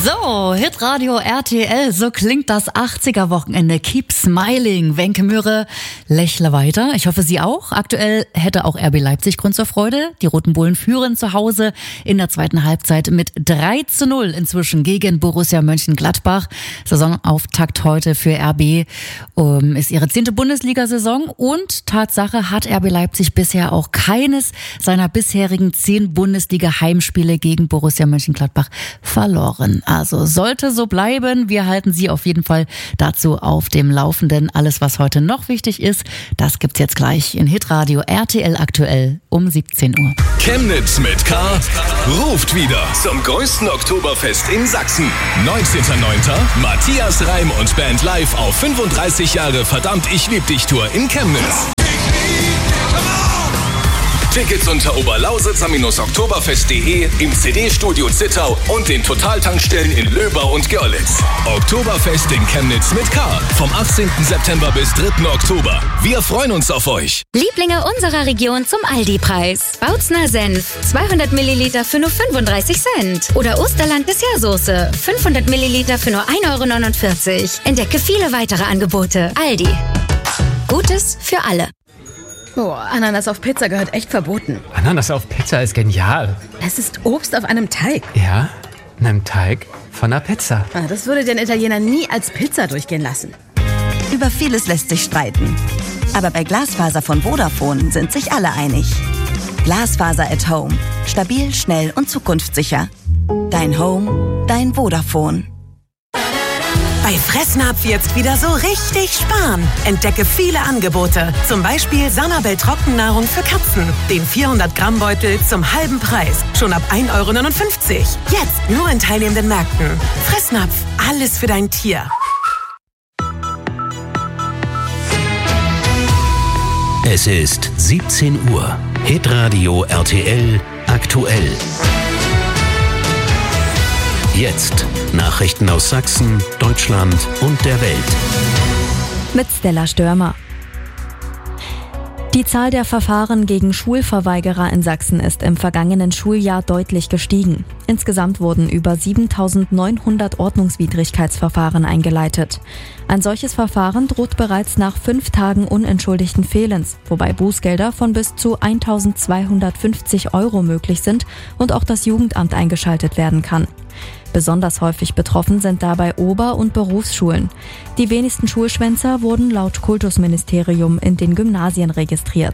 So, Hitradio RTL, so klingt das 80er-Wochenende. Keep smiling. Wenke Möhre, lächle weiter. Ich hoffe, Sie auch. Aktuell hätte auch RB Leipzig Grund zur Freude. Die Roten Bullen führen zu Hause in der zweiten Halbzeit mit 3:0 inzwischen gegen Borussia Mönchengladbach. Saisonauftakt heute für RB ist ihre 10. Bundesliga-Saison und Tatsache hat RB Leipzig bisher auch keines seiner bisherigen 10 Bundesliga-Heimspiele gegen Borussia Mönchengladbach verloren. Also sollte so bleiben. Wir halten Sie auf jeden Fall dazu auf dem Laufenden. Alles, was heute noch wichtig ist, das gibt's jetzt gleich in Hitradio RTL aktuell um 17 Uhr. Chemnitz mit K ruft wieder zum größten Oktoberfest in Sachsen. 19.09. Matthias Reim und Band live auf 35 Jahre Verdammt, ich lieb dich Tour in Chemnitz. Tickets unter oberlausitzer-oktoberfest.de, im CD-Studio Zittau und den Totaltankstellen in Löbau und Görlitz. Oktoberfest in Chemnitz mit K. Vom 18. September bis 3. Oktober. Wir freuen uns auf euch. Lieblinge unserer Region zum Aldi-Preis. Bautzner Senf, 200 Milliliter für nur 35 Cent. Oder Osterland Dessertsoße, 500 Milliliter für nur 1,49 €. Entdecke viele weitere Angebote. Aldi. Gutes für alle. Oh, Ananas auf Pizza gehört echt verboten. Ananas auf Pizza ist genial. Es ist Obst auf einem Teig. Ja, einem Teig von einer Pizza. Das würde den Italiener nie als Pizza durchgehen lassen. Über vieles lässt sich streiten. Aber bei Glasfaser von Vodafone sind sich alle einig. Glasfaser at Home. Stabil, schnell und zukunftssicher. Dein Home, dein Vodafone. Bei Fressnapf jetzt wieder so richtig sparen. Entdecke viele Angebote. Zum Beispiel Sanabel Trockennahrung für Katzen. Den 400-Gramm-Beutel zum halben Preis. Schon ab 1,59 €. Jetzt nur in teilnehmenden Märkten. Fressnapf, alles für dein Tier. Es ist 17 Uhr. Hitradio RTL aktuell. Jetzt Nachrichten aus Sachsen, Deutschland und der Welt. Mit Stella Störmer. Die Zahl der Verfahren gegen Schulverweigerer in Sachsen ist im vergangenen Schuljahr deutlich gestiegen. Insgesamt wurden über 7.900 Ordnungswidrigkeitsverfahren eingeleitet. Ein solches Verfahren droht bereits nach 5 Tagen unentschuldigten Fehlens, wobei Bußgelder von bis zu 1.250 € möglich sind und auch das Jugendamt eingeschaltet werden kann. Besonders häufig betroffen sind dabei Ober- und Berufsschulen. Die wenigsten Schulschwänzer wurden laut Kultusministerium in den Gymnasien registriert.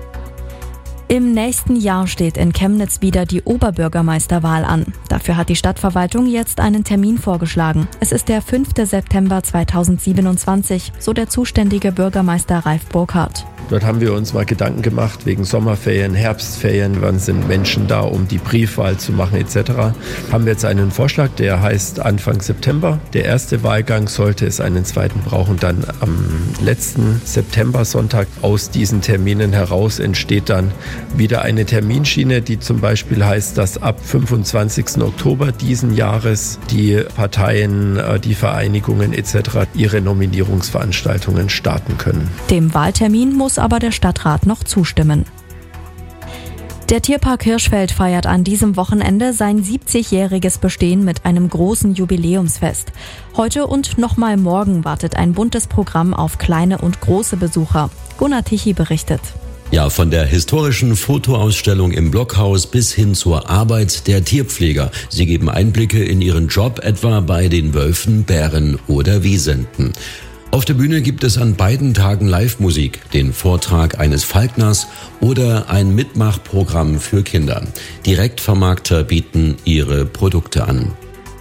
Im nächsten Jahr steht in Chemnitz wieder die Oberbürgermeisterwahl an. Dafür hat die Stadtverwaltung jetzt einen Termin vorgeschlagen. Es ist der 5. September 2027, so der zuständige Bürgermeister Ralf Burkhardt. Dort haben wir uns mal Gedanken gemacht wegen Sommerferien, Herbstferien, wann sind Menschen da, um die Briefwahl zu machen etc. Haben wir jetzt einen Vorschlag, der heißt Anfang September. Der erste Wahlgang, sollte es einen zweiten brauchen, dann am letzten September-Sonntag. Aus diesen Terminen heraus entsteht dann wieder eine Terminschiene, die zum Beispiel heißt, dass ab 25. Oktober diesen Jahres die Parteien, die Vereinigungen etc. ihre Nominierungsveranstaltungen starten können. Dem Wahltermin muss aber der Stadtrat noch zustimmen. Der Tierpark Hirschfeld feiert an diesem Wochenende sein 70-jähriges Bestehen mit einem großen Jubiläumsfest. Heute und nochmal morgen wartet ein buntes Programm auf kleine und große Besucher. Gunnar Tichy berichtet. Ja, von der historischen Fotoausstellung im Blockhaus bis hin zur Arbeit der Tierpfleger. Sie geben Einblicke in ihren Job, etwa bei den Wölfen, Bären oder Wisenten. Auf der Bühne gibt es an beiden Tagen Live-Musik, den Vortrag eines Falkners oder ein Mitmachprogramm für Kinder. Direktvermarkter bieten ihre Produkte an.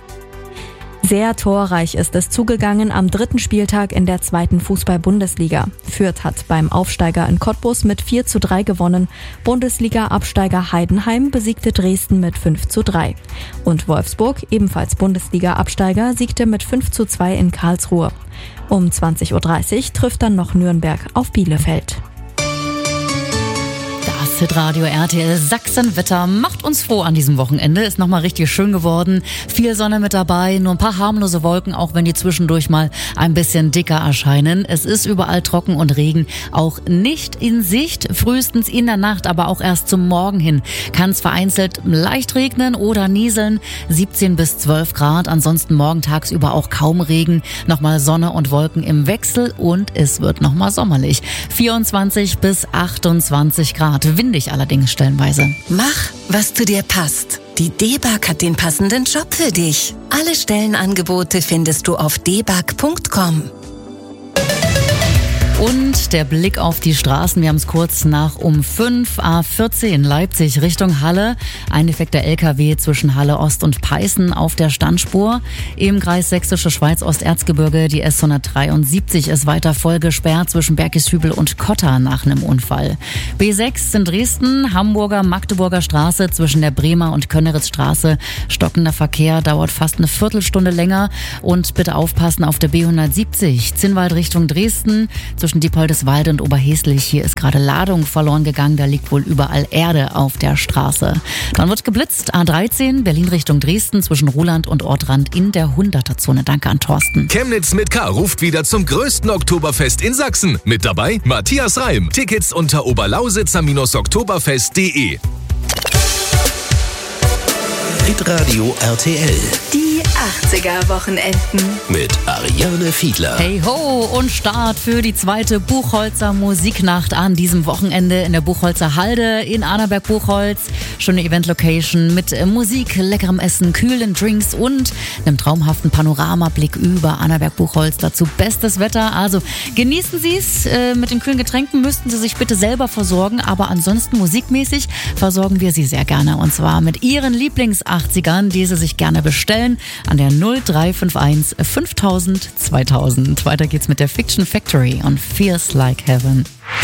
Sehr torreich ist es zugegangen am 3. Spieltag in der 2. Fußball-Bundesliga. Fürth hat beim Aufsteiger in Cottbus mit 4:3 gewonnen. Bundesliga-Absteiger Heidenheim besiegte Dresden mit 5:3. Und Wolfsburg, ebenfalls Bundesliga-Absteiger, siegte mit 5:2 in Karlsruhe. Um 20:30 Uhr trifft dann noch Nürnberg auf Bielefeld. Das Das Hitradio RTL Sachsen-Wetter macht uns froh an diesem Wochenende. Ist nochmal richtig schön geworden. Viel Sonne mit dabei, nur ein paar harmlose Wolken, auch wenn die zwischendurch mal ein bisschen dicker erscheinen. Es ist überall trocken und Regen auch nicht in Sicht. Frühestens in der Nacht, aber auch erst zum Morgen hin kann es vereinzelt leicht regnen oder nieseln. 17 bis 12 Grad. Ansonsten morgen tagsüber auch kaum Regen. Nochmal Sonne und Wolken im Wechsel und es wird nochmal sommerlich. 24 bis 28 Grad. Windig allerdings stellenweise. Mach, was zu dir passt. Die DEBAG hat den passenden Job für dich. Alle Stellenangebote findest du auf debag.com. Und der Blick auf die Straßen, wir haben es kurz nach um 5, A14 Leipzig Richtung Halle. Ein defekter LKW zwischen Halle Ost und Peißen auf der Standspur. Im Kreis Sächsische Schweiz Osterzgebirge die S173 ist weiter voll gesperrt zwischen Bergishübel und Kotter nach einem Unfall. B6 in Dresden, Hamburger-Magdeburger Straße zwischen der Bremer und Könneritzstraße. Stockender Verkehr dauert fast eine Viertelstunde länger. Und bitte aufpassen auf der B170 Zinnwald Richtung Dresden. Zwischen Diepoldeswald und Oberheslich. Hier ist gerade Ladung verloren gegangen. Da liegt wohl überall Erde auf der Straße. Dann wird geblitzt. A13 Berlin Richtung Dresden zwischen Ruhland und Ortrand in der 100er-Zone. Danke an Thorsten. Chemnitz mit K ruft wieder zum größten Oktoberfest in Sachsen. Mit dabei Matthias Reim. Tickets unter oberlausitzer-oktoberfest.de. Hitradio RTL. Die 80er-Wochenenden. Mit Ariane Fiedler. Hey ho und Start für die zweite Buchholzer Musiknacht an diesem Wochenende in der Buchholzer Halde in Annaberg-Buchholz. Schöne Event-Location mit Musik, leckerem Essen, kühlen Drinks und einem traumhaften Panoramablick über Annaberg-Buchholz. Dazu bestes Wetter. Also genießen Sie es. Mit den kühlen Getränken müssten Sie sich bitte selber versorgen. Aber ansonsten musikmäßig versorgen wir Sie sehr gerne. Und zwar mit Ihren Lieblings-80ern, die Sie sich gerne bestellen. An der 0351 5000 2000. Weiter geht's mit der Fiction Factory und Feels Like Heaven.